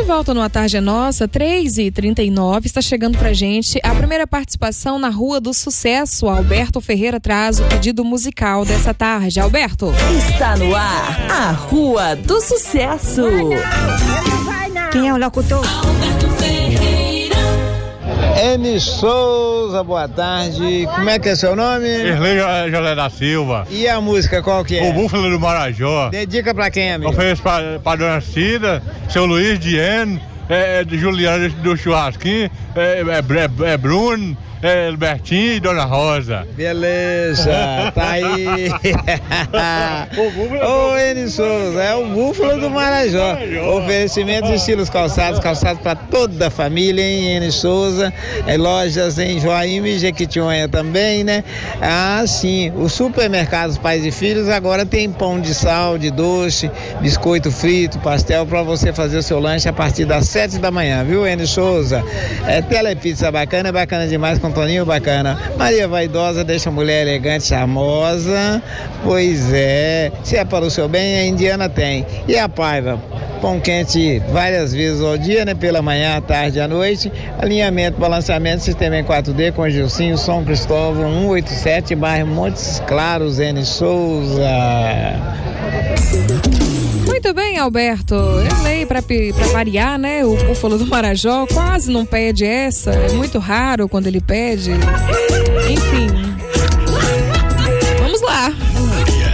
volta no A Tarde é Nossa, 3h39, está chegando pra gente a primeira participação na Rua do Sucesso. Alberto Ferreira traz o pedido musical dessa tarde. Alberto. Está no ar, a Rua do Sucesso. Quem é o locutor? N. Souza, boa tarde. Como é que é seu nome? Erlei Jolé da Silva. E a música qual que é? O Búfalo do Marajó. Dedica pra quem, amigo? Ofereço pra dona Cida, seu Luiz Diene, de Juliana do Churrasquinho, Bruno, Albertinho e Dona Rosa. Beleza, tá aí. Ô, N. Souza, é o Búfalo do Marajó. Oferecimento de estilos calçados para toda a família, hein, N. Souza. Lojas em Joaíma e Jequitinhonha também, né? Ah, sim. Os supermercados Pais e Filhos agora tem pão de sal, de doce, biscoito frito, pastel para você fazer o seu lanche a partir das 7 da manhã, viu, N. Souza? Telepizza bacana demais com Toninho bacana. Maria Vaidosa deixa a mulher elegante, charmosa. Pois é. Se é para o seu bem, a Indiana tem. E a Paiva? Pão quente várias vezes ao dia, né? Pela manhã, à tarde e à noite. Alinhamento, balanceamento, sistema em 4D com Gilcinho, São Cristóvão, 187, bairro Montes Claros, N. Souza. Muito bem, Alberto. Eu leio pra variar, né? O Búfalo do Marajó quase não pede essa. É muito raro quando ele pede. Enfim. Vamos lá.